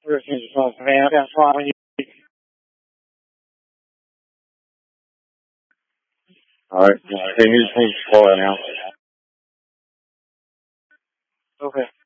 That's why we need. All right. Can you just slow it down? Okay.